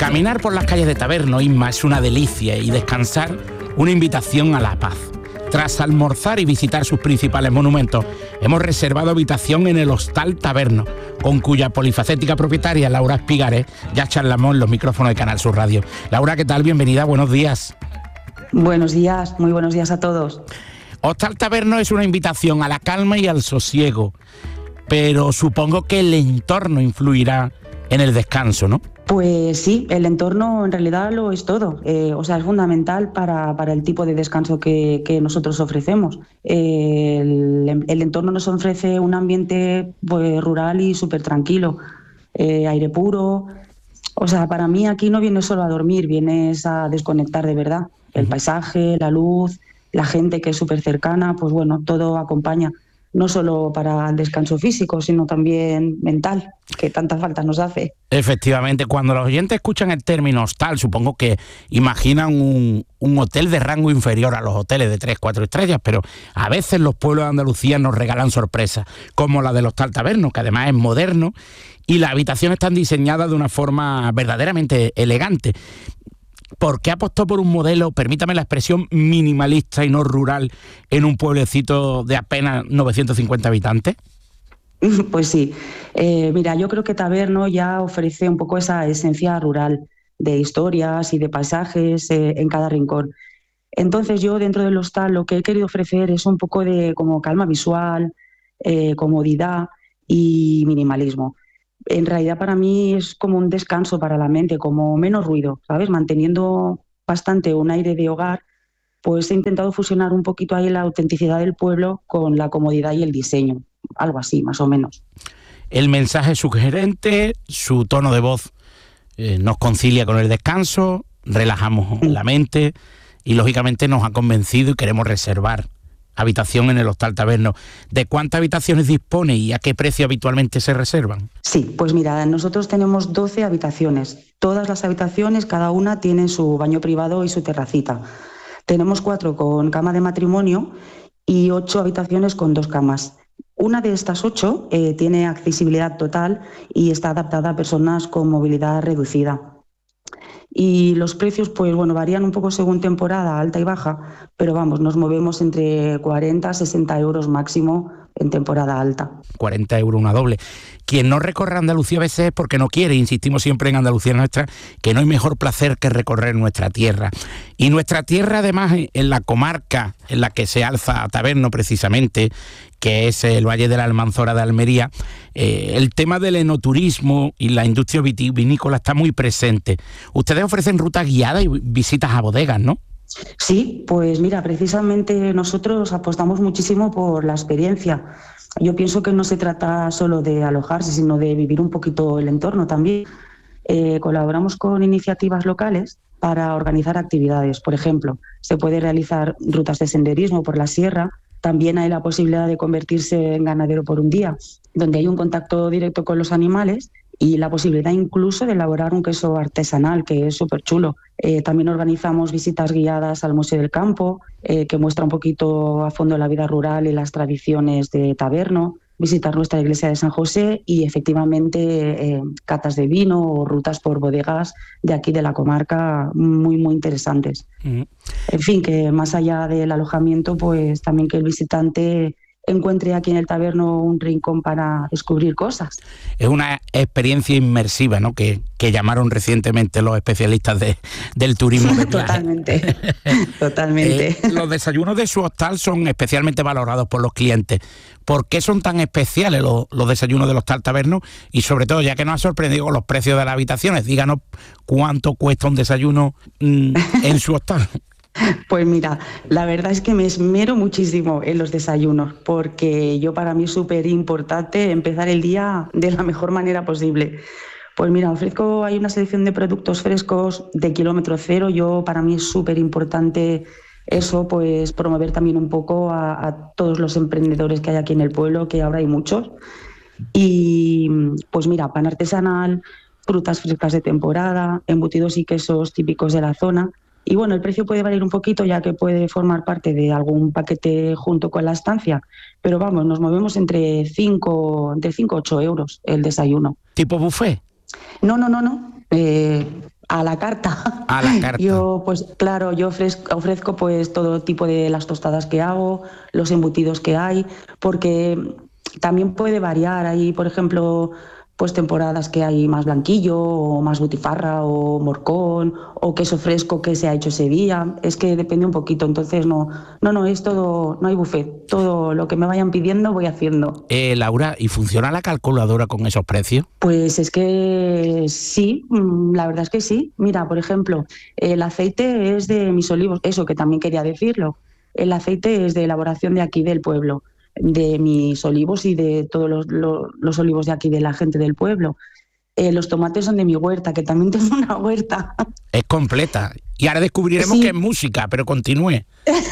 Caminar por las calles de Taberno, Isma, es una delicia y descansar una invitación a la paz. Tras almorzar y visitar sus principales monumentos, hemos reservado habitación en el Hostal Taberno, con cuya polifacética propietaria, Laura Espigares, ya charlamos en los micrófonos de Canal Sur Radio. Laura, ¿qué tal? Bienvenida, buenos días. Buenos días, muy buenos días a todos. Hostal Taberno es una invitación a la calma y al sosiego, pero supongo que el entorno influirá en el descanso, ¿no? Pues sí, el entorno en realidad lo es todo, es fundamental para el tipo de descanso que nosotros ofrecemos. El entorno nos ofrece un ambiente pues, rural y súper tranquilo, aire puro. O sea, para mí aquí no vienes solo a dormir, vienes a desconectar de verdad. El paisaje, la luz, la gente que es súper cercana, pues bueno, todo acompaña. No solo para el descanso físico, sino también mental, que tanta falta nos hace. Efectivamente, cuando los oyentes escuchan el término hostal, supongo que imaginan un hotel de rango inferior a los hoteles de 3, 4 estrellas, pero a veces los pueblos de Andalucía nos regalan sorpresas, como la del Hostal Taberno, que además es moderno, y las habitaciones están diseñadas de una forma verdaderamente elegante. ¿Por qué apostó por un modelo, permítame la expresión, minimalista y no rural en un pueblecito de apenas 950 habitantes? Pues sí. Mira, yo creo que Taberno ya ofrece un poco esa esencia rural de historias y de paisajes en cada rincón. Entonces yo dentro del hostal lo que he querido ofrecer es un poco de como calma visual, comodidad y minimalismo. En realidad para mí es como un descanso para la mente, como menos ruido, ¿sabes? Manteniendo bastante un aire de hogar, pues he intentado fusionar un poquito ahí la autenticidad del pueblo con la comodidad y el diseño, algo así, más o menos. El mensaje es sugerente, su tono de voz nos concilia con el descanso, relajamos la mente y lógicamente nos ha convencido y queremos reservar habitación en el Hostal Taberno. ¿De cuántas habitaciones dispone y a qué precio habitualmente se reservan? Sí, pues mira, nosotros tenemos 12 habitaciones. Todas las habitaciones, cada una tiene su baño privado y su terracita. Tenemos 4 con cama de matrimonio y 8 habitaciones con 2 camas. Una de estas 8 tiene accesibilidad total y está adaptada a personas con movilidad reducida. Y los precios, pues bueno, varían un poco según temporada, alta y baja, pero vamos, nos movemos entre 40 a 60 euros máximo en temporada alta. 40 euros una doble. Quien no recorre Andalucía a veces es porque no quiere, insistimos siempre en Andalucía Nuestra, que no hay mejor placer que recorrer nuestra tierra. Y nuestra tierra, además, en la comarca en la que se alza Taberno precisamente, que es el Valle de la Almanzora de Almería, el tema del enoturismo y la industria vitivinícola está muy presente. Ustedes ofrecen rutas guiadas y visitas a bodegas, ¿no? Sí, pues mira, precisamente nosotros apostamos muchísimo por la experiencia. Yo pienso que no se trata solo de alojarse, sino de vivir un poquito el entorno también. Colaboramos con iniciativas locales para organizar actividades. Por ejemplo, se puede realizar rutas de senderismo por la sierra. También hay la posibilidad de convertirse en ganadero por un día, donde hay un contacto directo con los animales y la posibilidad incluso de elaborar un queso artesanal, que es súper chulo. También organizamos visitas guiadas al Museo del Campo, que muestra un poquito a fondo la vida rural y las tradiciones de Taberno, visitar nuestra iglesia de San José y efectivamente catas de vino o rutas por bodegas de aquí de la comarca muy, muy interesantes. En fin, que más allá del alojamiento, pues también que el visitante encuentre aquí en el Taberno un rincón para descubrir cosas. Es una experiencia inmersiva, ¿no? Que llamaron recientemente los especialistas del turismo de viaje. Totalmente. Los desayunos de su hostal son especialmente valorados por los clientes. ¿Por qué son tan especiales los desayunos del Hostal Taberno? Y sobre todo, ya que nos ha sorprendido con los precios de las habitaciones, díganos cuánto cuesta un desayuno en su hostal. Pues mira, la verdad es que me esmero muchísimo en los desayunos, porque para mí es súper importante empezar el día de la mejor manera posible. Pues mira, hay una selección de productos frescos de kilómetro cero. Para mí es súper importante eso, pues promover también un poco a todos los emprendedores que hay aquí en el pueblo, que ahora hay muchos. Y pues mira, pan artesanal, frutas frescas de temporada, embutidos y quesos típicos de la zona. Y bueno, el precio puede variar un poquito, ya que puede formar parte de algún paquete junto con la estancia, pero vamos, nos movemos entre 5 a 8 euros el desayuno. ¿Tipo buffet? No. a la carta. A la carta. Yo, pues claro, yo ofrezco pues todo tipo de las tostadas que hago, los embutidos que hay, porque también puede variar. Hay, por ejemplo, pues temporadas que hay más blanquillo o más butifarra o morcón o queso fresco que se ha hecho ese día. Es que depende un poquito, entonces no, es todo, no hay buffet. Todo lo que me vayan pidiendo voy haciendo. Laura, ¿y funciona la calculadora con esos precios? Pues es que sí, la verdad es que sí. Mira, por ejemplo, el aceite es de mis olivos, eso que también quería decirlo. El aceite es de elaboración de aquí del pueblo, de mis olivos y de todos los olivos de aquí de la gente del pueblo. Los tomates son de mi huerta, que también tengo una huerta. Es completa. Y ahora descubriremos que es música, pero continúe.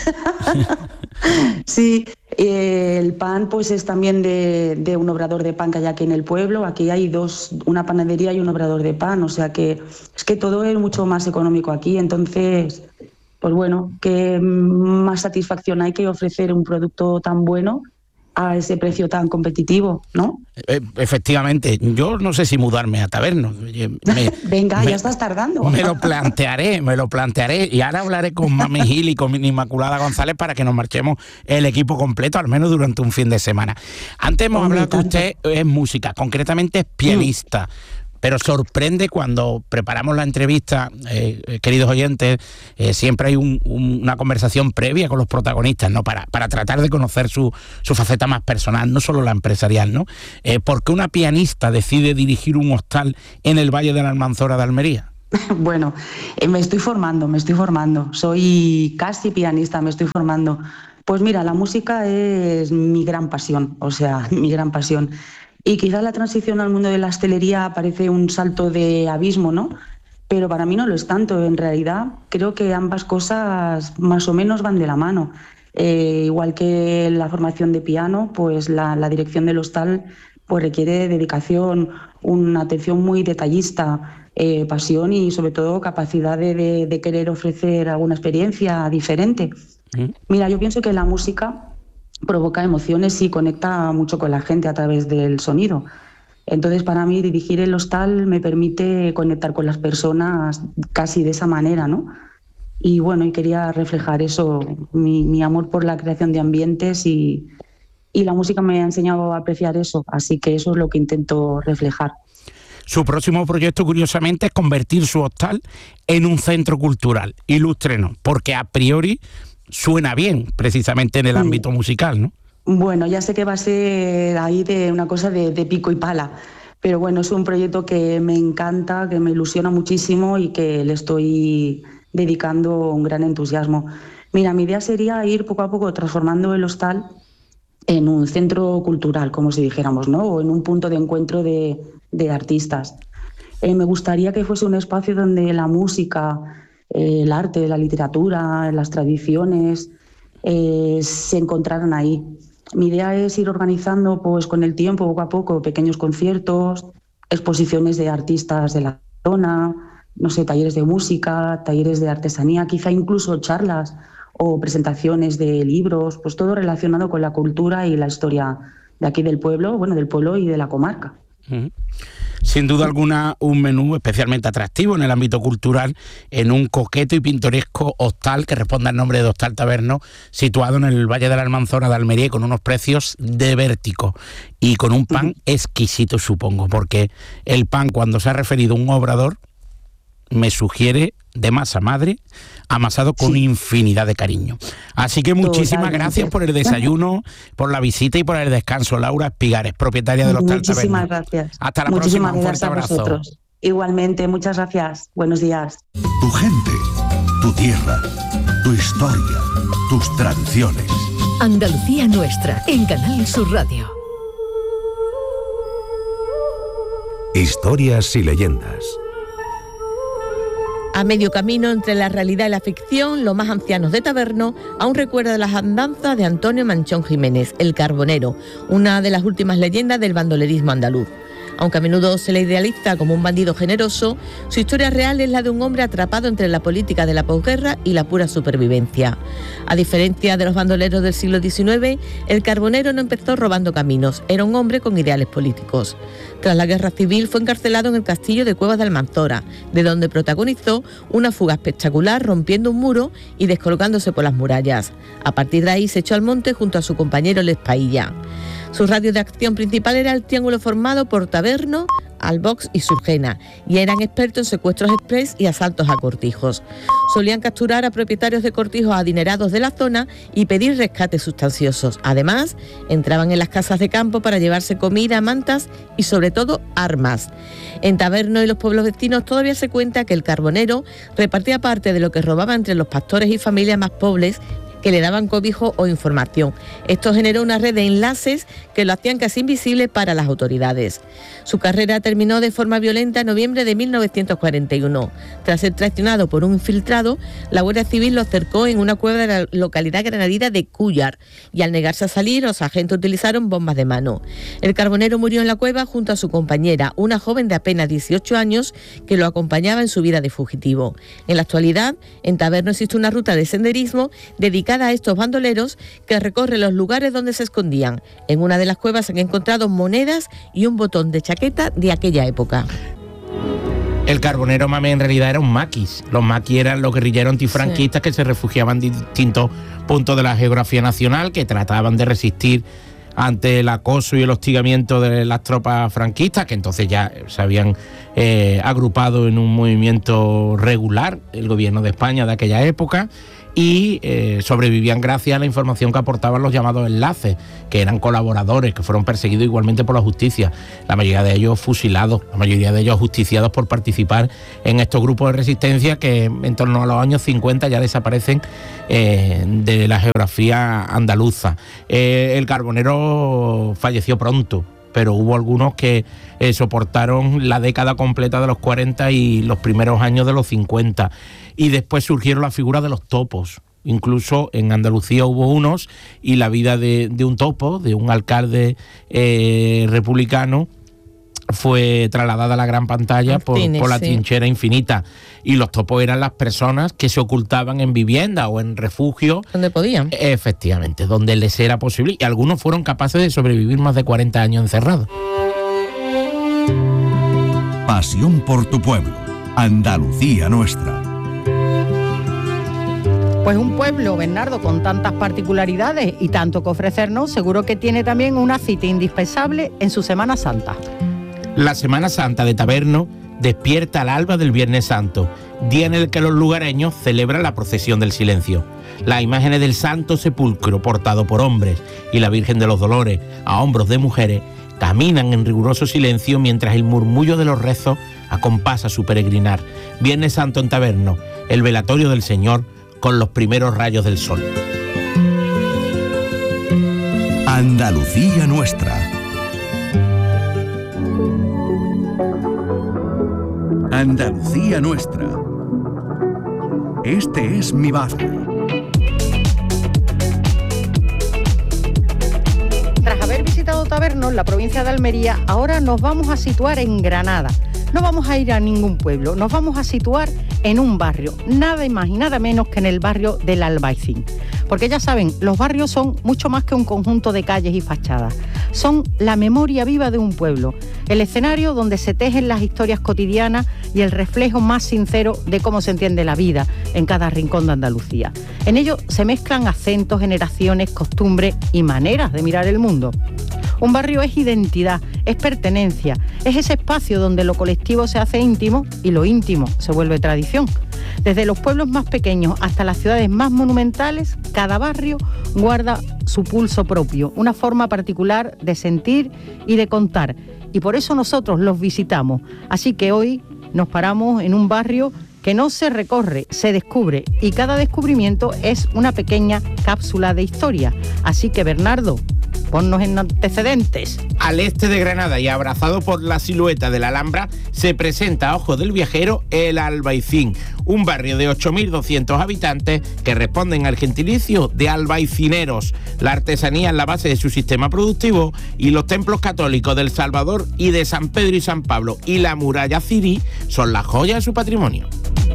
Sí, el pan pues es también de un obrador de pan que hay aquí en el pueblo. Aquí hay una panadería y un obrador de pan, o sea que es que todo es mucho más económico aquí. Entonces, pues bueno, qué más satisfacción hay que ofrecer un producto tan bueno a ese precio tan competitivo, ¿no? Efectivamente, yo no sé si mudarme a Tabernos. Venga, ya estás tardando. Me lo plantearé y ahora hablaré con Mami Gil y con Inmaculada González para que nos marchemos el equipo completo, al menos durante un fin de semana. Antes hemos hablado que usted es música, concretamente es pianista. Pero sorprende cuando preparamos la entrevista, queridos oyentes, siempre hay una conversación previa con los protagonistas, ¿no? Para tratar de conocer su faceta más personal, no solo la empresarial, ¿no? ¿Por qué una pianista decide dirigir un hostal en el Valle de la Almanzora de Almería? Bueno, me estoy formando. Soy casi pianista, me estoy formando. Pues mira, la música es mi gran pasión, mi gran pasión. Y quizás la transición al mundo de la hostelería parece un salto de abismo, ¿no? Pero para mí no lo es tanto. En realidad, creo que ambas cosas más o menos van de la mano. Igual que la formación de piano, pues la dirección del hostal pues requiere dedicación, una atención muy detallista, pasión y sobre todo capacidad de querer ofrecer alguna experiencia diferente. Mira, yo pienso que la música provoca emociones y conecta mucho con la gente a través del sonido. Entonces, para mí, dirigir el hostal me permite conectar con las personas casi de esa manera, ¿no? Y bueno, y quería reflejar eso, mi amor por la creación de ambientes y la música me ha enseñado a apreciar eso, así que eso es lo que intento reflejar. Su próximo proyecto, curiosamente, es convertir su hostal en un centro cultural. Ilústrenos, porque a priori suena bien, precisamente en el ámbito musical, ¿no? Bueno, ya sé que va a ser ahí de una cosa de pico y pala, pero bueno, es un proyecto que me encanta, que me ilusiona muchísimo y que le estoy dedicando un gran entusiasmo. Mira, mi idea sería ir poco a poco transformando el hostal en un centro cultural, como si dijéramos, ¿no? O en un punto de encuentro de artistas. Me gustaría que fuese un espacio donde la música, el arte, la literatura, las tradiciones se encontraran ahí. Mi idea es ir organizando pues con el tiempo, poco a poco, pequeños conciertos, exposiciones de artistas de la zona, no sé, talleres de música, talleres de artesanía, quizá incluso charlas o presentaciones de libros, pues todo relacionado con la cultura y la historia de aquí del pueblo, bueno, del pueblo y de la comarca. Sin duda alguna, un menú especialmente atractivo en el ámbito cultural, en un coqueto y pintoresco hostal que responde al nombre de Hostal Tabernos, situado en el Valle de la Almanzora de Almería, con unos precios de vértigo y con un pan exquisito, supongo, porque el pan, cuando se ha referido a un obrador, me sugiere de masa madre, amasado con infinidad de cariño. Así que muchísimas gracias por el desayuno, por la visita y por el descanso. Laura Espigares, propietaria del Hostal Tabernos. Muchísimas gracias. Hasta la próxima. Un fuerte abrazo. Vosotros. Igualmente, muchas gracias. Buenos días. Tu gente, tu tierra, tu historia, tus tradiciones. Andalucía Nuestra, en Canal Sur Radio. Historias y leyendas. A medio camino entre la realidad y la ficción, los más ancianos de Tabernos aún recuerdan las andanzas de Antonio Manchón Jiménez, el Carbonero, una de las últimas leyendas del bandolerismo andaluz. Aunque a menudo se le idealiza como un bandido generoso, su historia real es la de un hombre atrapado entre la política de la posguerra y la pura supervivencia. A diferencia de los bandoleros del siglo XIX, el Carbonero no empezó robando caminos, era un hombre con ideales políticos. Tras la guerra civil fue encarcelado en el castillo de Cuevas de Almanzora, de donde protagonizó una fuga espectacular rompiendo un muro y descolgándose por las murallas. A partir de ahí se echó al monte junto a su compañero Les Pailla. Su radio de acción principal era el triángulo formado por Taberno, Albox y Surgena, y eran expertos en secuestros express y asaltos a cortijos. Solían capturar a propietarios de cortijos adinerados de la zona y pedir rescates sustanciosos. Además, entraban en las casas de campo para llevarse comida, mantas y sobre todo armas. En Taberno y los pueblos vecinos todavía se cuenta que el Carbonero repartía parte de lo que robaba entre los pastores y familias más pobres que le daban cobijo o información. Esto generó una red de enlaces que lo hacían casi invisible para las autoridades. Su carrera terminó de forma violenta en noviembre de 1941. Tras ser traicionado por un infiltrado, la Guardia Civil lo cercó en una cueva de la localidad granadina de Cúllar y al negarse a salir, los agentes utilizaron bombas de mano. El Carbonero murió en la cueva junto a su compañera, una joven de apenas 18 años que lo acompañaba en su vida de fugitivo. En la actualidad, en Taberno existe una ruta de senderismo dedicada a estos bandoleros que recorren los lugares donde se escondían. En una de las cuevas se han encontrado monedas y un botón de chaqueta de aquella época. El Carbonero Mamé en realidad era un maquis. Los maquis eran los guerrilleros antifranquistas que se refugiaban en distintos puntos de la geografía nacional, que trataban de resistir ante el acoso y el hostigamiento de las tropas franquistas, que entonces ya se habían agrupado en un movimiento regular, el gobierno de España de aquella época, y sobrevivían gracias a la información que aportaban los llamados enlaces, que eran colaboradores, que fueron perseguidos igualmente por la justicia, la mayoría de ellos fusilados, la mayoría de ellos ajusticiados por participar en estos grupos de resistencia que en torno a los años 50 ya desaparecen de la geografía andaluza. El Carbonero falleció pronto, pero hubo algunos que soportaron la década completa de los 40 y los primeros años de los 50. Y después surgieron las figuras de los topos. Incluso en Andalucía hubo unos, y la vida de un topo, de un alcalde republicano, fue trasladada a la gran pantalla por la trinchera infinita. Y los topos eran las personas que se ocultaban en vivienda o en refugio. Donde podían. Efectivamente, donde les era posible. Y algunos fueron capaces de sobrevivir más de 40 años encerrados. Pasión por tu pueblo. Andalucía nuestra. Pues un pueblo, Bernardo, con tantas particularidades y tanto que ofrecernos, seguro que tiene también una cita indispensable en su Semana Santa. La Semana Santa de Taberno despierta al alba del Viernes Santo, día en el que los lugareños celebran la procesión del silencio. Las imágenes del Santo Sepulcro, portado por hombres, y la Virgen de los Dolores, a hombros de mujeres, caminan en riguroso silencio mientras el murmullo de los rezos acompasa su peregrinar. Viernes Santo en Taberno, el velatorio del Señor con los primeros rayos del sol. Andalucía nuestra. Andalucía nuestra. Este es mi barrio. Tras haber visitado Taberno, en la provincia de Almería, ahora nos vamos a situar en Granada. No vamos a ir a ningún pueblo, nos vamos a situar en un barrio, nada más y nada menos que en el barrio del Albaicín. Porque ya saben, los barrios son mucho más que un conjunto de calles y fachadas. Son la memoria viva de un pueblo, el escenario donde se tejen las historias cotidianas y el reflejo más sincero de cómo se entiende la vida en cada rincón de Andalucía. En ello se mezclan acentos, generaciones, costumbres y maneras de mirar el mundo. Un barrio es identidad, es pertenencia, es ese espacio donde lo colectivo se hace íntimo y lo íntimo se vuelve tradición. Desde los pueblos más pequeños hasta las ciudades más monumentales, cada barrio guarda su pulso propio, una forma particular de sentir y de contar. Y por eso nosotros los visitamos. Así que hoy nos paramos en un barrio que no se recorre, se descubre, y cada descubrimiento es una pequeña cápsula de historia. Así que, Bernardo, ponnos en antecedentes. Al este de Granada y abrazado por la silueta de la Alhambra, se presenta a ojos del viajero el Albaicín, un barrio de 8.200 habitantes que responden al gentilicio de albaicineros. La artesanía es la base de su sistema productivo y los templos católicos del Salvador y de San Pedro y San Pablo y la muralla cirí son la joya de su patrimonio.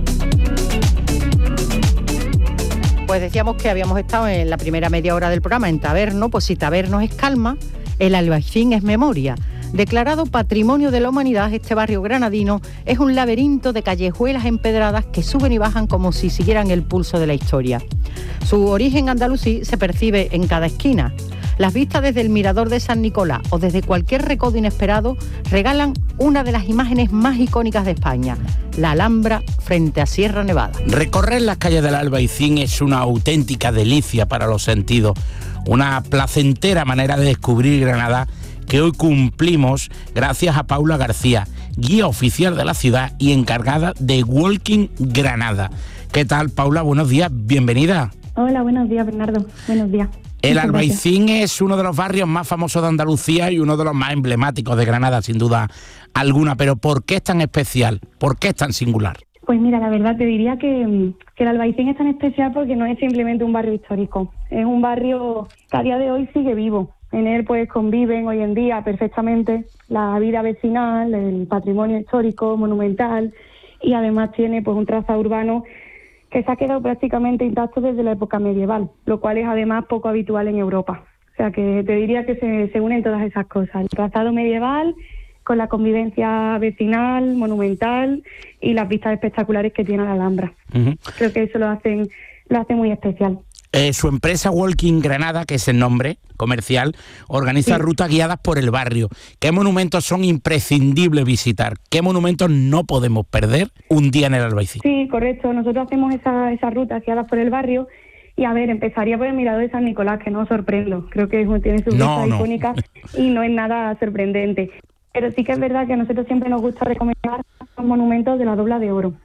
Pues decíamos que habíamos estado en la primera media hora del programa en Taberno, pues si Taberno es calma, el Albaicín es memoria. Declarado Patrimonio de la Humanidad, este barrio granadino es un laberinto de callejuelas empedradas que suben y bajan como si siguieran el pulso de la historia. Su origen andalusí se percibe en cada esquina. Las vistas desde el mirador de San Nicolás o desde cualquier recodo inesperado regalan una de las imágenes más icónicas de España, la Alhambra frente a Sierra Nevada. Recorrer las calles del Albaicín es una auténtica delicia para los sentidos, una placentera manera de descubrir Granada que hoy cumplimos gracias a Paula García, guía oficial de la ciudad y encargada de Walking Granada. ¿Qué tal, Paula? Buenos días, bienvenida. Hola, buenos días, Bernardo. Buenos días. El Albaicín es uno de los barrios más famosos de Andalucía y uno de los más emblemáticos de Granada, sin duda alguna. Pero ¿por qué es tan especial? ¿Por qué es tan singular? Pues mira, la verdad te diría que el Albaicín es tan especial porque no es simplemente un barrio histórico. Es un barrio que a día de hoy sigue vivo. En él pues conviven hoy en día perfectamente la vida vecinal, el patrimonio histórico, monumental, y además tiene pues un trazado urbano que se ha quedado prácticamente intacto desde la época medieval, lo cual es además poco habitual en Europa. O sea que te diría que se unen todas esas cosas, el trazado medieval con la convivencia vecinal, monumental y las vistas espectaculares que tiene la Alhambra. Uh-huh. Creo que eso lo hace muy especial. Su empresa Walking Granada, que es el nombre comercial, organiza rutas guiadas por el barrio. ¿Qué monumentos son imprescindibles visitar? ¿Qué monumentos no podemos perder un día en el Albaicín? Sí, correcto. Nosotros hacemos esas rutas guiadas por el barrio y, a ver, empezaría por el mirador de San Nicolás, que no os sorprendo. Creo que tiene sus vistas icónicas y no es nada sorprendente. Pero sí que es verdad que a nosotros siempre nos gusta recomendar los monumentos de la Dobla de Oro.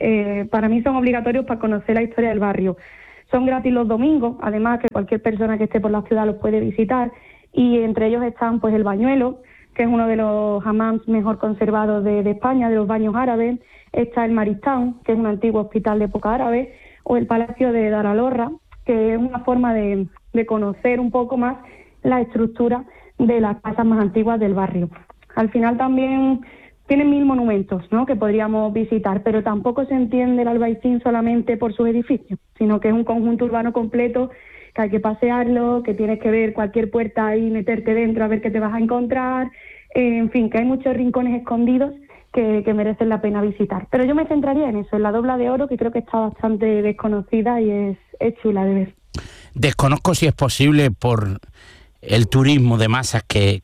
Para mí son obligatorios para conocer la historia del barrio. Son gratis los domingos, además que cualquier persona que esté por la ciudad los puede visitar, y entre ellos están pues el Bañuelo, que es uno de los hammams mejor conservados de España, de los baños árabes. Está el Maristán, que es un antiguo hospital de época árabe, o el Palacio de Daralorra, que es una forma de conocer un poco más la estructura de las casas más antiguas del barrio. Al final también tienen 1000 monumentos, ¿no?, que podríamos visitar, pero tampoco se entiende el Albaicín solamente por sus edificios, sino que es un conjunto urbano completo, que hay que pasearlo, que tienes que ver cualquier puerta y meterte dentro a ver qué te vas a encontrar, en fin, que hay muchos rincones escondidos que merecen la pena visitar. Pero yo me centraría en eso, en la Dobla de Oro, que creo que está bastante desconocida y es chula de ver. Desconozco si es posible por el turismo de masas que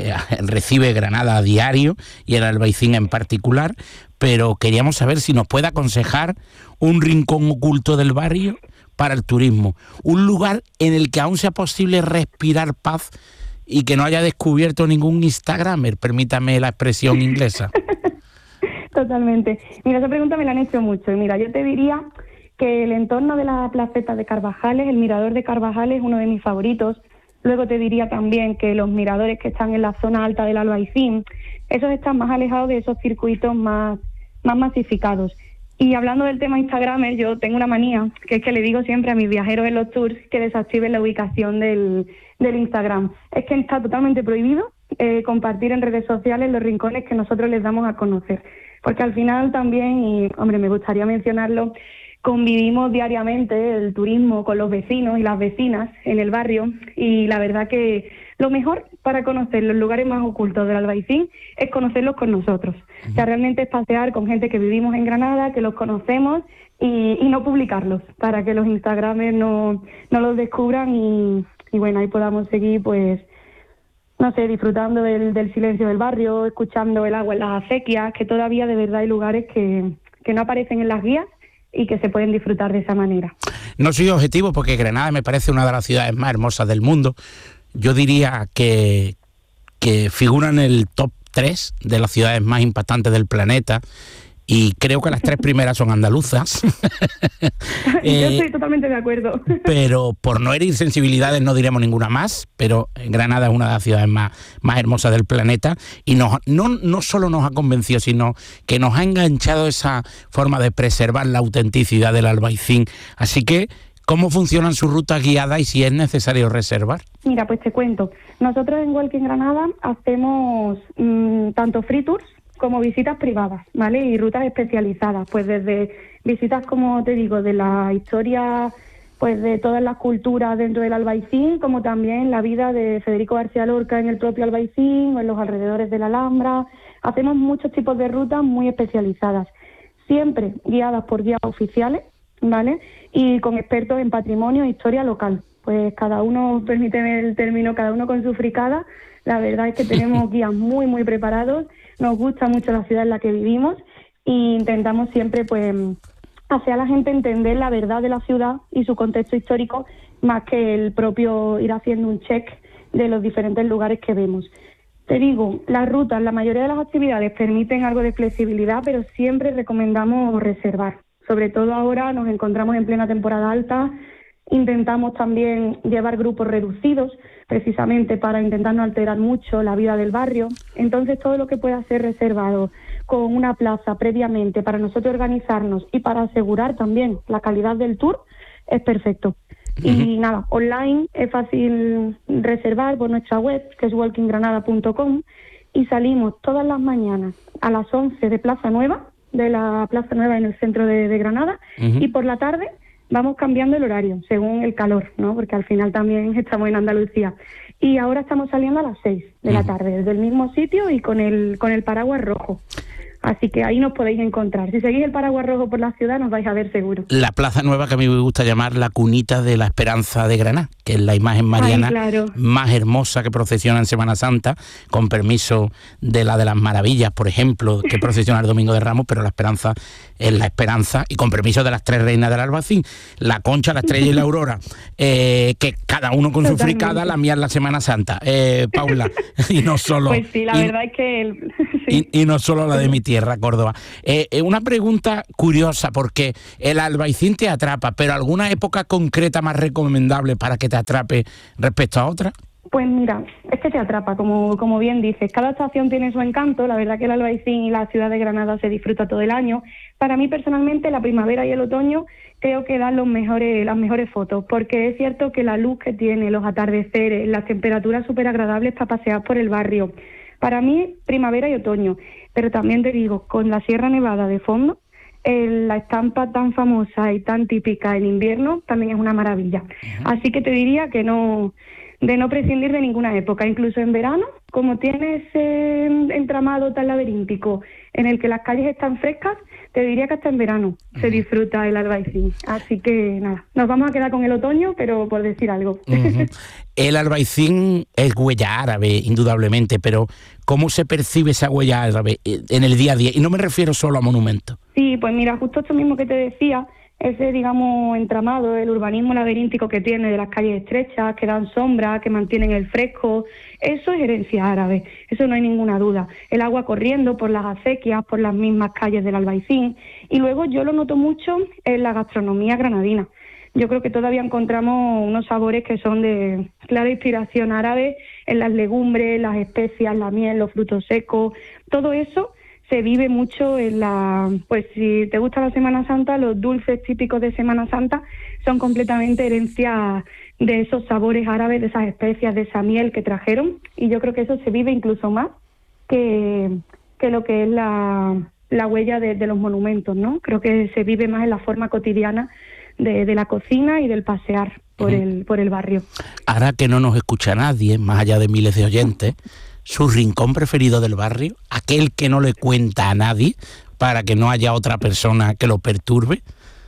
recibe Granada a diario y el Albaicín en particular, pero queríamos saber si nos puede aconsejar un rincón oculto del barrio para el turismo, un lugar en el que aún sea posible respirar paz y que no haya descubierto ningún instagramer, permítame la expresión inglesa. Totalmente. Mira, esa pregunta me la han hecho mucho y mira, yo te diría que el entorno de la placeta de Carvajales, el mirador de Carvajales es uno de mis favoritos. Luego te diría también que los miradores que están en la zona alta del Albaicín, esos están más alejados de esos circuitos más masificados. Y hablando del tema Instagramer, yo tengo una manía, que es que le digo siempre a mis viajeros en los tours que desactiven la ubicación del Instagram. Es que está totalmente prohibido compartir en redes sociales los rincones que nosotros les damos a conocer. Porque al final también, y hombre, me gustaría mencionarlo, convivimos diariamente el turismo con los vecinos y las vecinas en el barrio, y la verdad que lo mejor para conocer los lugares más ocultos del Albaicín es conocerlos con nosotros. O sea, realmente es pasear con gente que vivimos en Granada, que los conocemos y no publicarlos para que los Instagramers no los descubran y bueno, ahí podamos seguir pues, no sé, disfrutando del silencio del barrio, escuchando el agua en las acequias, que todavía de verdad hay lugares que no aparecen en las guías y que se pueden disfrutar de esa manera. No soy objetivo porque Granada me parece una de las ciudades más hermosas del mundo. Yo diría que figura en el top 3 de las ciudades más impactantes del planeta y creo que las 3 primeras son andaluzas. Yo estoy totalmente de acuerdo. Pero por no herir sensibilidades no diremos ninguna más, pero Granada es una de las ciudades más hermosas del planeta y no solo nos ha convencido, sino que nos ha enganchado esa forma de preservar la autenticidad del Albaicín. Así que, ¿cómo funcionan sus rutas guiadas y si es necesario reservar? Mira, pues te cuento. Nosotros en Walking Granada hacemos tanto free tours como visitas privadas, ¿vale? Y rutas especializadas, pues desde visitas, como te digo, de la historia, pues de todas las culturas dentro del Albaicín, como también la vida de Federico García Lorca en el propio Albaicín o en los alrededores de la Alhambra. Hacemos muchos tipos de rutas muy especializadas, siempre guiadas por guías oficiales, ¿vale? Y con expertos en patrimonio e historia local. Pues cada uno, permíteme el término, cada uno con su fricada. La verdad es que tenemos guías muy, muy preparados. Nos gusta mucho la ciudad en la que vivimos e intentamos siempre, pues, hacer a la gente entender la verdad de la ciudad y su contexto histórico, más que el propio ir haciendo un check de los diferentes lugares que vemos. Te digo, las rutas, la mayoría de las actividades permiten algo de flexibilidad, pero siempre recomendamos reservar. Sobre todo ahora nos encontramos en plena temporada alta. Intentamos también llevar grupos reducidos, precisamente para intentar no alterar mucho la vida del barrio. Entonces, todo lo que pueda ser reservado con una plaza previamente para nosotros organizarnos y para asegurar también la calidad del tour es perfecto. Y nada, online es fácil reservar por nuestra web, que es walkinggranada.com, y salimos todas las mañanas a las 11 de Plaza Nueva, de la Plaza Nueva en el centro de Granada, y por la tarde vamos cambiando el horario según el calor, ¿no? Porque al final también estamos en Andalucía. Y ahora estamos saliendo a las 6 de la tarde, desde el mismo sitio y con el paraguas rojo. Así que ahí nos podéis encontrar. Si seguís el paraguas rojo por la ciudad, nos vais a ver seguro. La Plaza Nueva, que a mí me gusta llamar la cunita de la esperanza de Granada, que es la imagen mariana más hermosa que procesiona en Semana Santa, con permiso de la de las Maravillas, por ejemplo, que procesiona el Domingo de Ramos, pero la esperanza es la esperanza, y con permiso de las 3 reinas del Albaicín, la Concha, la Estrella y la Aurora, que cada uno con su fricada. La mía es la Semana Santa, Paula, y no solo... Pues sí, la verdad es que... Y no solo la de mi tierra, Córdoba. Una pregunta curiosa, porque el Albaicín te atrapa, pero ¿alguna época concreta más recomendable para que te atrape respecto a otra? Pues mira, es que te atrapa, como bien dices. Cada estación tiene su encanto. La verdad que el Albaicín y la ciudad de Granada se disfruta todo el año. Para mí, personalmente, la primavera y el otoño creo que dan las mejores fotos, porque es cierto que la luz que tiene, los atardeceres, las temperaturas súper agradables para pasear por el barrio. Para mí, primavera y otoño. Pero también te digo, con la Sierra Nevada de fondo, la estampa tan famosa y tan típica en invierno también es una maravilla. Así que te diría que no prescindir de ninguna época, incluso en verano, como tiene ese entramado tan laberíntico en el que las calles están frescas, te diría que hasta en verano se disfruta el Albaicín. Así que nada, nos vamos a quedar con el otoño, pero por decir algo. El Albaicín es huella árabe, indudablemente, pero ¿cómo se percibe esa huella árabe en el día a día? Y no me refiero solo a monumentos. Sí, pues mira, justo esto mismo que te decía, ese, digamos, entramado, el urbanismo laberíntico que tiene de las calles estrechas, que dan sombra, que mantienen el fresco, eso es herencia árabe, eso no hay ninguna duda. El agua corriendo por las acequias, por las mismas calles del Albaicín, y luego yo lo noto mucho en la gastronomía granadina. Yo creo que todavía encontramos unos sabores que son de clara inspiración árabe en las legumbres, las especias, la miel, los frutos secos, todo eso se vive mucho en pues si te gusta la Semana Santa, los dulces típicos de Semana Santa son completamente herencia de esos sabores árabes, de esas especias, de esa miel que trajeron, y yo creo que eso se vive incluso más que lo que es la huella de los monumentos, ¿no? Creo que se vive más en la forma cotidiana de la cocina y del pasear por el barrio. Ahora que no nos escucha nadie, más allá de miles de oyentes, su rincón preferido del barrio, aquel que no le cuenta a nadie para que no haya otra persona que lo perturbe.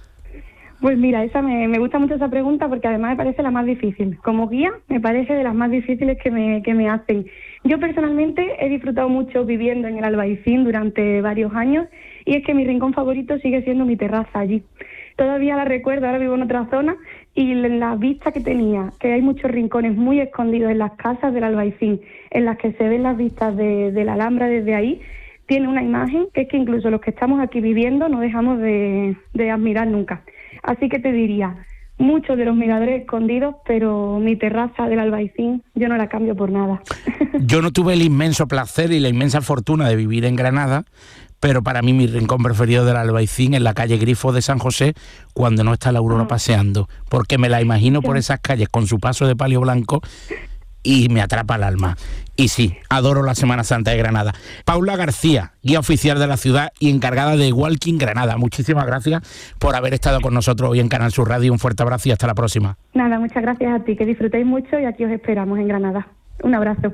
Pues mira, me gusta mucho esa pregunta porque además me parece la más difícil. Como guía me parece de las más difíciles que me hacen. Yo personalmente he disfrutado mucho viviendo en el Albaicín durante varios años y es que mi rincón favorito sigue siendo mi terraza allí. Todavía la recuerdo, ahora vivo en otra zona y la vista que tenía, que hay muchos rincones muy escondidos en las casas del Albaicín, en las que se ven las vistas de la Alhambra desde ahí, tiene una imagen que es que incluso los que estamos aquí viviendo no dejamos de admirar nunca. Así que te diría, muchos de los miradores escondidos, pero mi terraza del Albaicín yo no la cambio por nada. Yo no tuve el inmenso placer y la inmensa fortuna de vivir en Granada, pero para mí mi rincón preferido del Albaicín es la calle Grifo de San José, cuando no está la Aurora paseando, porque me la imagino por esas calles con su paso de palio blanco y me atrapa el alma. Y sí, adoro la Semana Santa de Granada. Paula García, guía oficial de la ciudad y encargada de Walking Granada. Muchísimas gracias por haber estado con nosotros hoy en Canal Sur Radio. Un fuerte abrazo y hasta la próxima. Nada, muchas gracias a ti, que disfrutéis mucho y aquí os esperamos en Granada. Un abrazo.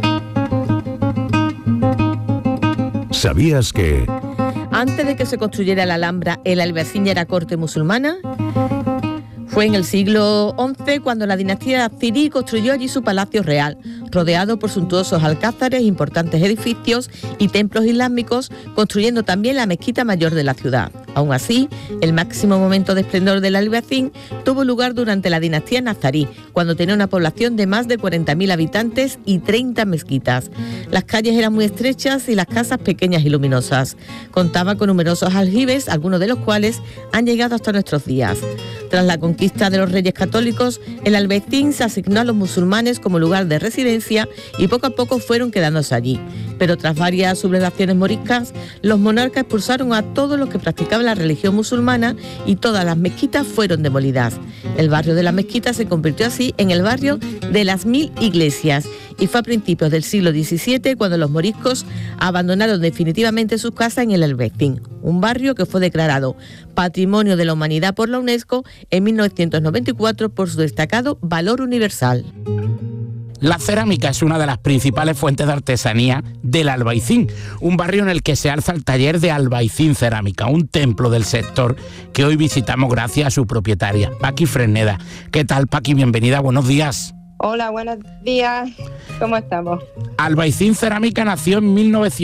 ¿Sabías que...? Antes de que se construyera la Alhambra, el Albaicín era corte musulmana. Fue en el siglo XI cuando la dinastía Zirí construyó allí su palacio real, rodeado por suntuosos alcázares, importantes edificios y templos islámicos, construyendo también la mezquita mayor de la ciudad. Aún así, el máximo momento de esplendor del Albaicín tuvo lugar durante la dinastía nazarí, cuando tenía una población de más de 40.000 habitantes y 30 mezquitas. Las calles eran muy estrechas y las casas pequeñas y luminosas. Contaba con numerosos aljibes, algunos de los cuales han llegado hasta nuestros días. Tras la conquista de los reyes católicos, el Albaicín se asignó a los musulmanes como lugar de residencia y poco a poco fueron quedándose allí. Pero tras varias sublevaciones moriscas, los monarcas expulsaron a todos los que practicaban la religión musulmana y todas las mezquitas fueron demolidas. El barrio de la mezquita se convirtió así en el barrio de las 1000 iglesias y fue a principios del siglo XVII cuando los moriscos abandonaron definitivamente sus casas en el Albaicín, un barrio que fue declarado Patrimonio de la Humanidad por la UNESCO en 1994 por su destacado valor universal. La cerámica es una de las principales fuentes de artesanía del Albaicín, un barrio en el que se alza el taller de Albaicín Cerámica, un templo del sector que hoy visitamos gracias a su propietaria, Paqui Fresneda. ¿Qué tal, Paqui? Bienvenida, buenos días. Hola, buenos días. ¿Cómo estamos? Albaicín Cerámica nació en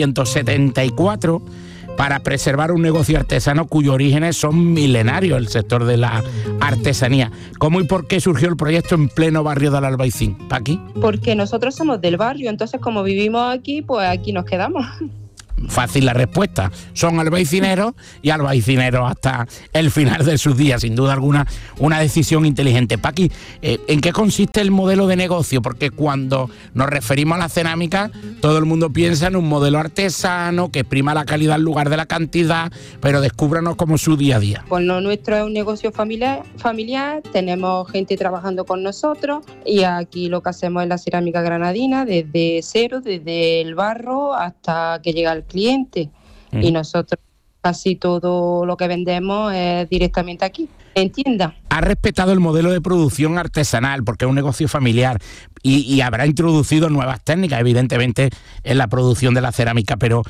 1974 para preservar un negocio artesano cuyos orígenes son milenarios, el sector de la artesanía. ¿Cómo y por qué surgió el proyecto en pleno barrio del Albaicín? ¿Paqui? Porque nosotros somos del barrio, entonces como vivimos aquí, pues aquí nos quedamos. Fácil la respuesta, son albaicineros y albaicineros hasta el final de sus días, sin duda alguna, una decisión inteligente. Paqui, ¿en qué consiste el modelo de negocio? Porque cuando nos referimos a la cerámica, todo el mundo piensa en un modelo artesano que prima la calidad en lugar de la cantidad, pero descúbranos cómo es su día a día. Pues lo nuestro es un negocio familiar, tenemos gente trabajando con nosotros y aquí lo que hacemos es la cerámica granadina desde cero, desde el barro hasta que llega el cliente. Y nosotros casi todo lo que vendemos es directamente aquí, en tienda. Ha respetado el modelo de producción artesanal porque es un negocio familiar y habrá introducido nuevas técnicas, evidentemente, en la producción de la cerámica, pero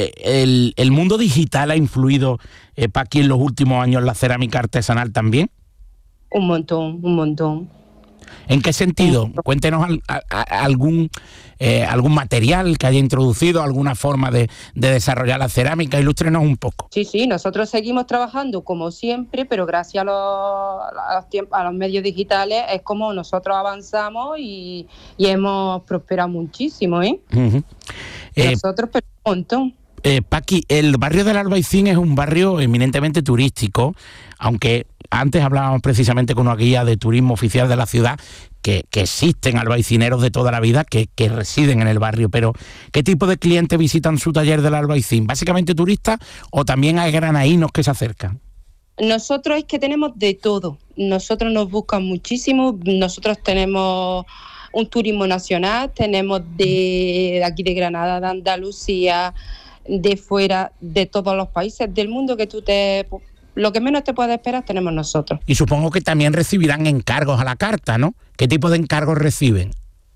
el mundo digital ha influido, Paqui, en los últimos años en la cerámica artesanal también. Un montón. ¿En qué sentido? Cuéntenos algún material que haya introducido, alguna forma de desarrollar la cerámica, ilústrenos un poco. Sí, nosotros seguimos trabajando como siempre, pero gracias a los medios digitales es como nosotros avanzamos y hemos prosperado muchísimo, ¿eh? Uh-huh. Nosotros, pero un montón. Paqui, el barrio del Albaicín es un barrio eminentemente turístico, aunque antes hablábamos precisamente con una guía de turismo oficial de la ciudad que existen albaicineros de toda la vida que residen en el barrio, pero ¿qué tipo de clientes visitan su taller del Albaicín? ¿Básicamente turistas o también hay granaínos que se acercan? Nosotros es que tenemos de todo, nosotros nos buscan muchísimo, nosotros tenemos un turismo nacional, tenemos de aquí de Granada, de Andalucía, de fuera, de todos los países del mundo que lo que menos te puedes esperar tenemos nosotros. Y supongo que también recibirán encargos a la carta, ¿no? ¿Qué tipo de encargos reciben?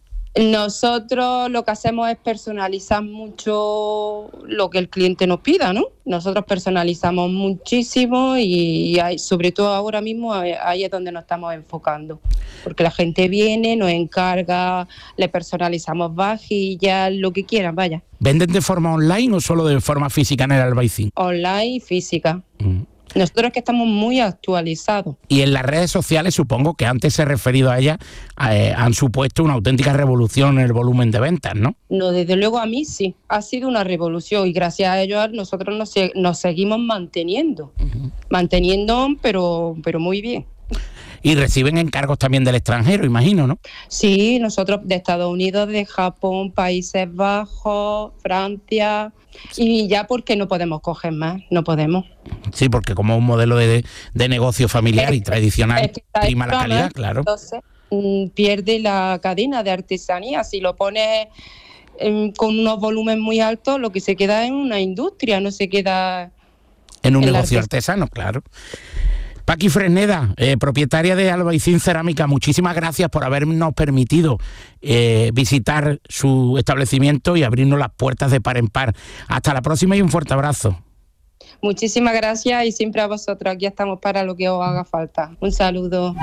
Nosotros lo que hacemos es personalizar mucho lo que el cliente nos pida, ¿no? Nosotros personalizamos muchísimo y sobre todo ahora mismo ahí es donde nos estamos enfocando. Porque la gente viene, nos encarga, le personalizamos vajillas, lo que quieran, vaya. ¿Venden de forma online o solo de forma física en el Albaicín? Online y física. Nosotros es que estamos muy actualizados. Y en las redes sociales, supongo que antes he referido a ellas, han supuesto una auténtica revolución en el volumen de ventas, ¿no? No, desde luego a mí sí, ha sido una revolución y gracias a ellos nosotros nos seguimos manteniendo, pero muy bien. Y reciben encargos también del extranjero, imagino, ¿no? Sí, nosotros de Estados Unidos, de Japón, Países Bajos, Francia, y ya porque no podemos coger más, no podemos. Sí, porque como un modelo de negocio familiar y tradicional prima la calidad, claro. Entonces pierde la cadena de artesanía. Si lo pones con unos volúmenes muy altos, lo que se queda es una industria, no se queda en un negocio artesano, claro. Paqui Fresneda, propietaria de Albaicín Cerámica, muchísimas gracias por habernos permitido visitar su establecimiento y abrirnos las puertas de par en par. Hasta la próxima y un fuerte abrazo. Muchísimas gracias y siempre a vosotros. Aquí estamos para lo que os haga falta. Un saludo.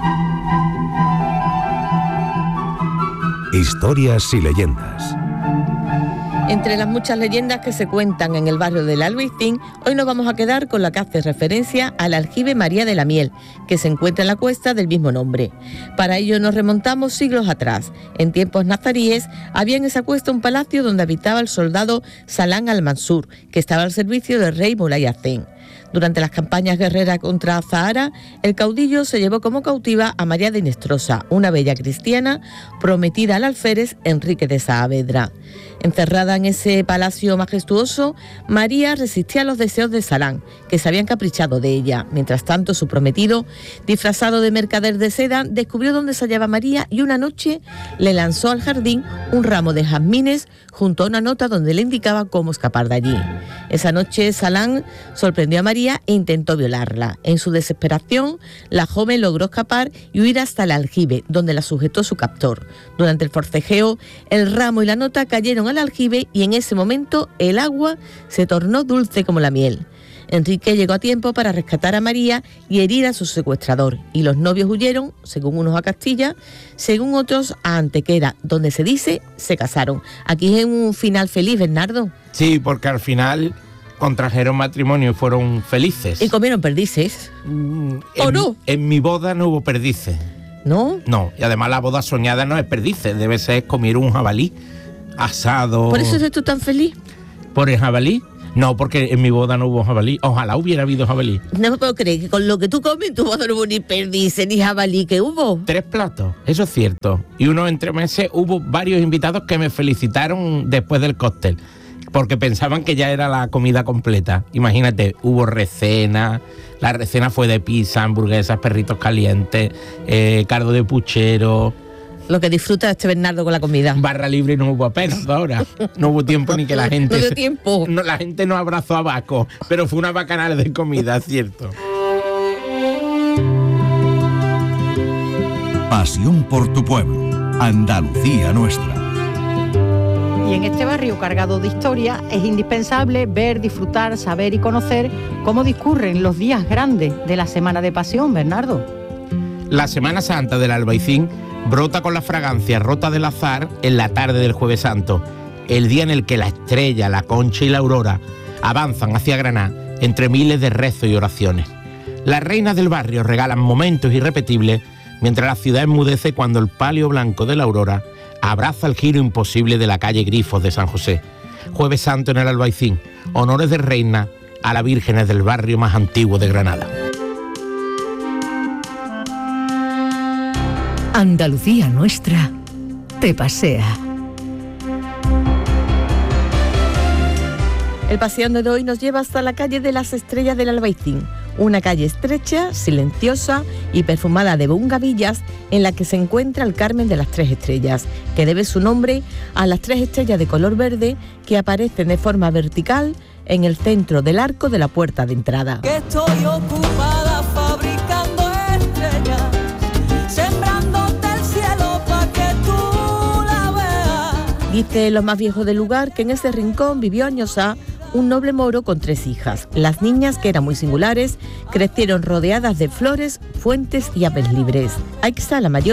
Historias y leyendas. Entre las muchas leyendas que se cuentan en el barrio del Albaicín, hoy nos vamos a quedar con la que hace referencia al aljibe María de la Miel, que se encuentra en la cuesta del mismo nombre. Para ello nos remontamos siglos atrás. En tiempos nazaríes había en esa cuesta un palacio donde habitaba el soldado Salán al-Mansur, que estaba al servicio del rey Mulay Hacén. Durante las campañas guerreras contra Zahara, el caudillo se llevó como cautiva a María de Inestrosa, una bella cristiana prometida al alférez Enrique de Saavedra. Encerrada en ese palacio majestuoso, María resistía a los deseos de Salán, que se habían caprichado de ella. Mientras tanto, su prometido, disfrazado de mercader de seda, descubrió dónde se hallaba María y una noche le lanzó al jardín un ramo de jazmines junto a una nota donde le indicaba cómo escapar de allí. Esa noche, Salán sorprendió a María e intentó violarla. En su desesperación, la joven logró escapar y huir hasta el aljibe, donde la sujetó su captor. Durante el forcejeo, el ramo y la nota cayeron al aljibe y en ese momento el agua se tornó dulce como la miel. Enrique llegó a tiempo para rescatar a María y herir a su secuestrador, y los novios huyeron, según unos a Castilla, según otros a Antequera, donde se dice se casaron. Aquí es un final feliz, Bernardo. Sí, porque al final contrajeron matrimonio y fueron felices. ¿Y comieron perdices? ¿O no? En mi boda no hubo perdices. ¿No? No, y además la boda soñada no es perdices, debe ser comer un jabalí asado. ¿Por eso eres tú tan feliz? ¿Por el jabalí? No, porque en mi boda no hubo jabalí. Ojalá hubiera habido jabalí. No me puedo creer que con lo que tú comes en tu boda no hubo ni perdices ni jabalí. ¿Qué hubo? 3 platos, eso es cierto. Y unos entremeses hubo varios invitados que me felicitaron después del cóctel, porque pensaban que ya era la comida completa. Imagínate, hubo recena, la recena fue de pizza, hamburguesas, perritos calientes, cardo de puchero. Lo que disfruta este Bernardo con la comida. Barra libre no hubo apenas ahora. No hubo tiempo ni que la gente... No dio tiempo. La gente no abrazó a Baco, pero fue una bacanal de comida, cierto. Pasión por tu pueblo. Andalucía nuestra. Y en este barrio cargado de historia es indispensable ver, disfrutar, saber y conocer cómo discurren los días grandes de la Semana de Pasión, Bernardo. La Semana Santa del Albaicín brota con la fragancia rota del azar en la tarde del Jueves Santo, el día en el que la estrella, la concha y la aurora avanzan hacia Granada entre miles de rezos y oraciones. Las reinas del barrio regalan momentos irrepetibles mientras la ciudad enmudece cuando el palio blanco de la aurora abraza el giro imposible de la calle Grifos de San José. Jueves Santo en el Albaicín, honores de reina a las vírgenes del barrio más antiguo de Granada. Andalucía nuestra te pasea. El paseando de hoy nos lleva hasta la calle de las Estrellas del Albaicín, una calle estrecha, silenciosa y perfumada de bungavillas en la que se encuentra el Carmen de las Tres Estrellas, que debe su nombre a las 3 estrellas de color verde que aparecen de forma vertical en el centro del arco de la puerta de entrada. Que estoy ocupada fabricando estrellas, sembrándote el cielo pa' que tú la veas. Dice los más viejos del lugar que en ese rincón vivió años un noble moro con 3 hijas. Las niñas, que eran muy singulares, crecieron rodeadas de flores, fuentes y aves libres. Aixa, la mayor,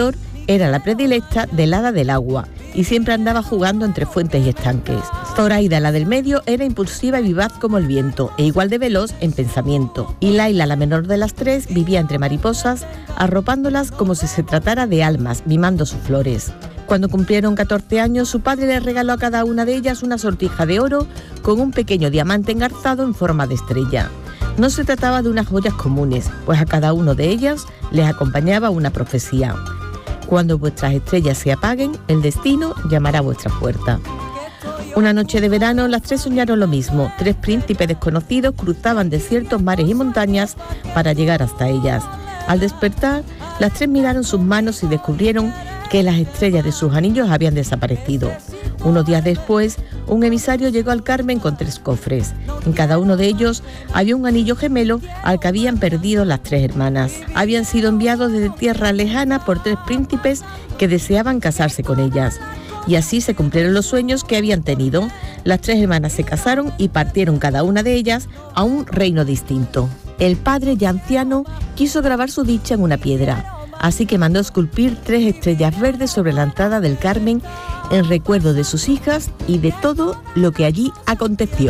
Era la predilecta del hada del agua y siempre andaba jugando entre fuentes y estanques. Zoraida, la del medio, era impulsiva y vivaz como el viento e igual de veloz en pensamiento. Y Laila, la menor de las tres, vivía entre mariposas, arropándolas como si se tratara de almas, mimando sus flores. Cuando cumplieron 14 años, su padre les regaló a cada una de ellas una sortija de oro con un pequeño diamante engarzado en forma de estrella. No se trataba de unas joyas comunes, pues a cada uno de ellas les acompañaba una profecía. Cuando vuestras estrellas se apaguen, el destino llamará a vuestra puerta. Una noche de verano, las tres soñaron lo mismo. 3 príncipes desconocidos cruzaban desiertos, mares y montañas para llegar hasta ellas. Al despertar, las tres miraron sus manos y descubrieron que las estrellas de sus anillos habían desaparecido. Unos días después, un emisario llegó al Carmen con 3 cofres. En cada uno de ellos había un anillo gemelo al que habían perdido las 3 hermanas. Habían sido enviados desde tierra lejana por 3 príncipes que deseaban casarse con ellas. Y así se cumplieron los sueños que habían tenido. Las 3 hermanas se casaron y partieron cada una de ellas a un reino distinto. El padre, ya anciano, quiso grabar su dicha en una piedra. Así que mandó esculpir 3 estrellas verdes sobre la entrada del Carmen en recuerdo de sus hijas y de todo lo que allí aconteció.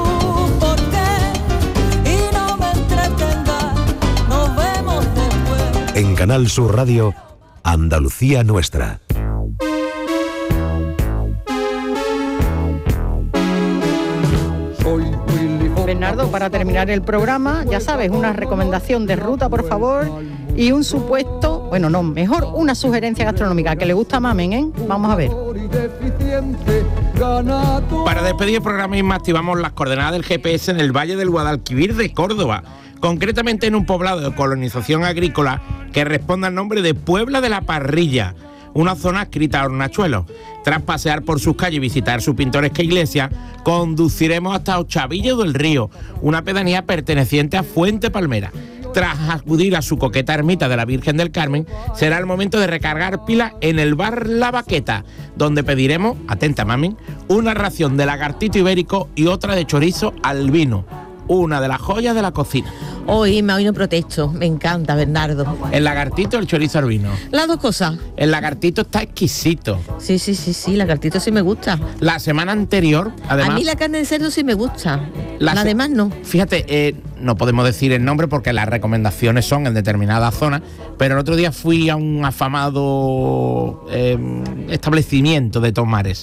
En Canal Sur Radio, Andalucía Nuestra. Bernardo, para terminar el programa, ya sabes, una recomendación de ruta, por favor, y un supuesto, bueno, no, mejor una sugerencia gastronómica que le gusta a Mamen, ¿eh? Vamos a ver. Para despedir el programa mismo activamos las coordenadas del GPS en el Valle del Guadalquivir de Córdoba, concretamente en un poblado de colonización agrícola que responde al nombre de Puebla de la Parrilla, una zona adscrita a Hornachuelos. Tras pasear por sus calles y visitar su pintoresca iglesia, conduciremos hasta Ochavillo del Río, una pedanía perteneciente a Fuente Palmera. Tras acudir a su coqueta ermita de la Virgen del Carmen, será el momento de recargar pilas en el bar La Baqueta, donde pediremos, atenta mami, una ración de lagartito ibérico y otra de chorizo al vino, una de las joyas de la cocina. Hoy no protesto, me encanta, Bernardo. ¿El lagartito o el chorizo al vino? Las dos cosas. El lagartito está exquisito. Sí, lagartito sí me gusta. La semana anterior, además... A mí la carne de cerdo sí me gusta, la demás no. Fíjate, no podemos decir el nombre porque las recomendaciones son en determinadas zonas, pero el otro día fui a un afamado establecimiento de Tomares,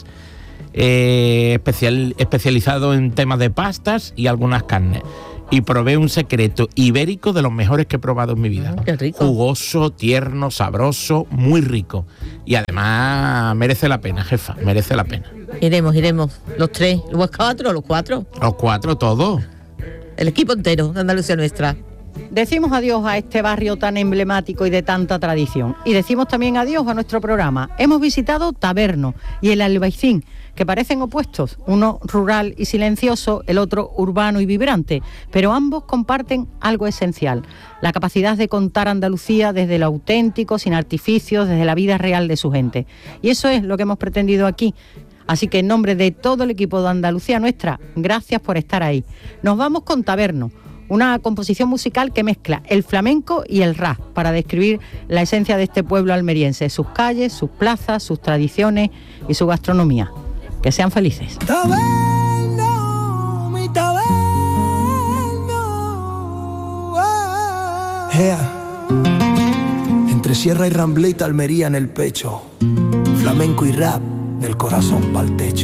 especializado en temas de pastas y algunas carnes. Y probé un secreto ibérico de los mejores que he probado en mi vida. Qué rico. Jugoso, tierno, sabroso, muy rico. Y además merece la pena, jefa, merece la pena. Iremos, los 3, los 4, los 4. Los 4 todos. El equipo entero de Andalucía Nuestra. Decimos adiós a este barrio tan emblemático y de tanta tradición. Y decimos también adiós a nuestro programa. Hemos visitado Taberno y el Albaicín, que parecen opuestos, uno rural y silencioso, el otro urbano y vibrante, pero ambos comparten algo esencial, la capacidad de contar Andalucía desde lo auténtico, sin artificios, desde la vida real de su gente. Y eso es lo que hemos pretendido aquí. Así que en nombre de todo el equipo de Andalucía Nuestra, gracias por estar ahí. Nos vamos con Taberno, una composición musical que mezcla el flamenco y el rap para describir la esencia de este pueblo almeriense, sus calles, sus plazas, sus tradiciones y su gastronomía. Que sean felices. Taberno, mi taberno. Entre sierra y rambleta, Almería en el pecho, flamenco y rap del corazón pa'l techo.